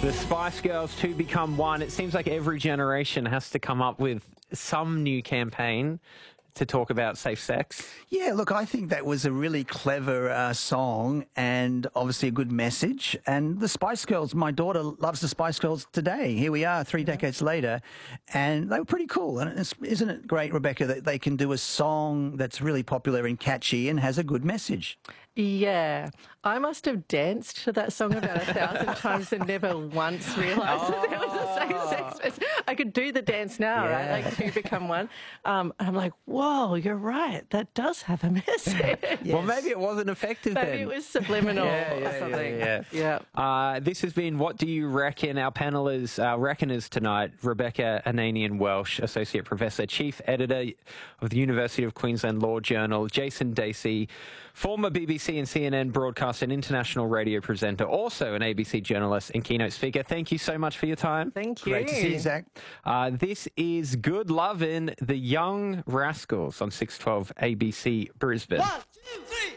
The Spice Girls, Two Become One. It seems like every generation has to come up with some new campaign to talk about safe sex. Yeah, look, I think that was a really clever song and obviously a good message. And the Spice Girls, my daughter loves the Spice Girls today. Here we are 3 decades later, and they were pretty cool. And isn't it great, Rebecca, that they can do a song that's really popular and catchy and has a good message? Yeah, I must have danced to that song about 1,000 times and never once realised that there was a safe sex. I could do the dance now, right? Like Two Become One. And I'm like, whoa, you're right. That does have a message. Yes. Well, maybe it wasn't effective then. Maybe it was subliminal or something. Yeah. This has been What Do You Reckon? Our panelers, reckoners tonight, Rebecca Ananian-Welsh, Associate Professor, Chief Editor of the University of Queensland Law Journal, Jason Dacey, former BBC and CNN broadcaster and international radio presenter, also an ABC journalist and keynote speaker. Thank you so much for your time. Thank you. Great to see you, Zach. This is Good Lovin', the Young Rascals on 612 ABC Brisbane. 1, 2, 3.